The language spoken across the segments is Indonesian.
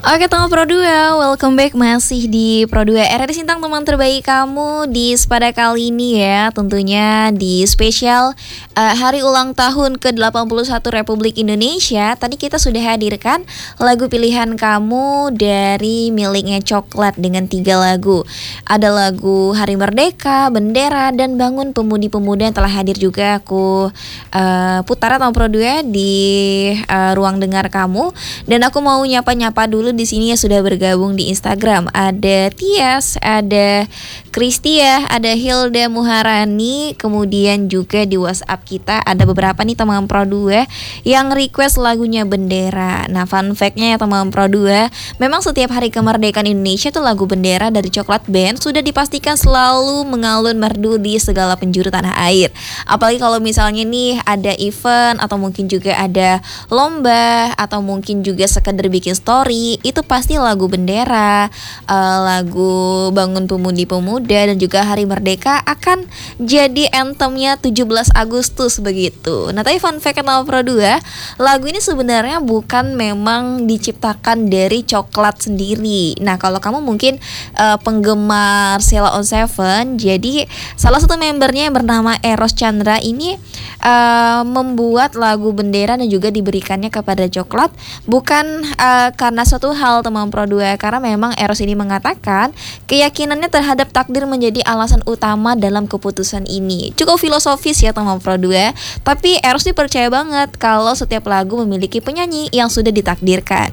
Oke teman Pro 2, welcome back masih di Pro 2 RRI Sintang, teman terbaik kamu di pada kali ini ya. Tentunya di spesial hari ulang tahun ke-81 Republik Indonesia. Tadi kita sudah hadirkan lagu pilihan kamu dari miliknya Coklat dengan 3 lagu. Ada lagu Hari Merdeka, Bendera, dan Bangun Pemudi-Pemuda yang telah hadir juga aku putar teman Pro 2 di ruang dengar kamu. Dan aku mau nyapa-nyapa dulu di sini ya, sudah bergabung di Instagram. Ada Tias, ada Kristia, ada Hilda Muharani, kemudian juga di WhatsApp kita ada beberapa nih teman Pro 2 yang request lagunya Bendera. Nah, fun fact-nya ya teman Pro 2, memang setiap hari kemerdekaan Indonesia tuh lagu Bendera dari Coklat Band sudah dipastikan selalu mengalun merdu di segala penjuru tanah air. Apalagi kalau misalnya nih ada event atau mungkin juga ada lomba atau mungkin juga sekedar bikin story, itu pasti lagu Bendera, lagu Bangun Pemudi-Pemuda, dan juga Hari Merdeka akan jadi anthemnya 17 Agustus begitu. Nah, tapi fun fact kenal Pro 2, lagu ini sebenarnya bukan memang diciptakan dari Coklat sendiri. Nah, kalau kamu mungkin penggemar Sheila on 7, jadi salah satu membernya yang bernama Eros Chandra ini membuat lagu Bendera dan juga diberikannya kepada Coklat bukan karena suatu hal teman Pro 2, karena memang Eros ini mengatakan keyakinannya terhadap takdir menjadi alasan utama dalam keputusan ini. Cukup filosofis ya teman Pro 2, tapi Eros ini percaya banget kalau setiap lagu memiliki penyanyi yang sudah ditakdirkan.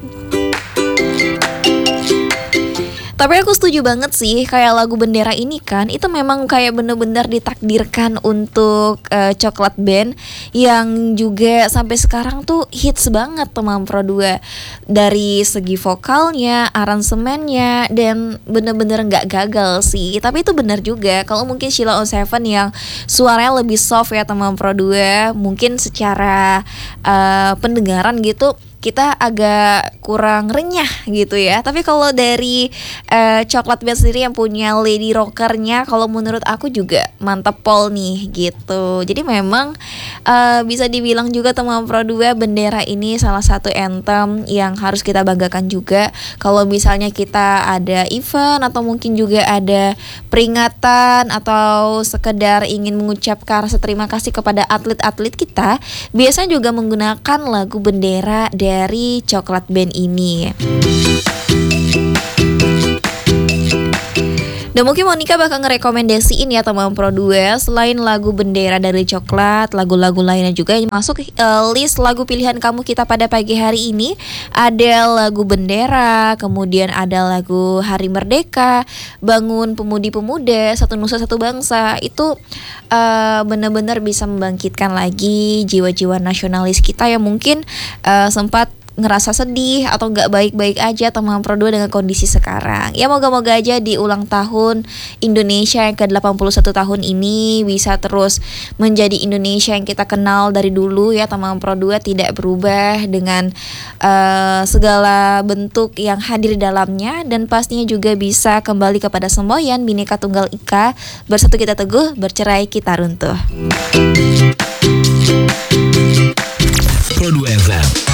Tapi aku setuju banget sih, kayak lagu Bendera ini kan, itu memang kayak bener-bener ditakdirkan untuk Coklat Band yang juga sampai sekarang tuh hits banget teman Pro 2. Dari segi vokalnya, aransemennya, dan bener-bener gak gagal sih. Tapi itu benar juga, kalau mungkin Sheila on 7 yang suaranya lebih soft ya teman Pro 2, mungkin secara pendengaran gitu kita agak kurang renyah gitu ya. Tapi kalau dari Coklat Band sendiri yang punya lady rockernya, kalau menurut aku juga mantap pol nih gitu. Jadi memang bisa dibilang juga teman Pro 2, Bendera ini salah satu anthem yang harus kita banggakan juga. Kalau misalnya kita ada event atau mungkin juga ada peringatan atau sekedar ingin mengucapkan rasa terima kasih kepada atlet-atlet kita, biasanya juga menggunakan lagu Bendera dari Coklat Band ini. Dan mungkin Monica bakal ngerekomendasiin ya teman Pro 2, selain lagu Bendera dari Coklat, lagu-lagu lainnya juga yang masuk list lagu pilihan kamu kita pada pagi hari ini. Ada lagu Bendera, kemudian ada lagu Hari Merdeka, Bangun Pemudi-Pemuda, Satu Nusa Satu Bangsa. Itu benar-benar bisa membangkitkan lagi jiwa-jiwa nasionalis kita yang mungkin sempat ngerasa sedih atau gak baik-baik aja teman Pro 2 dengan kondisi sekarang. Ya moga-moga aja di ulang tahun Indonesia yang ke-81 tahun ini bisa terus menjadi Indonesia yang kita kenal dari dulu ya teman Pro 2, tidak berubah dengan segala bentuk yang hadir di dalamnya, dan pastinya juga bisa kembali kepada semboyan Bhinneka Tunggal Ika, bersatu kita teguh, bercerai kita runtuh. Pro 2 FM.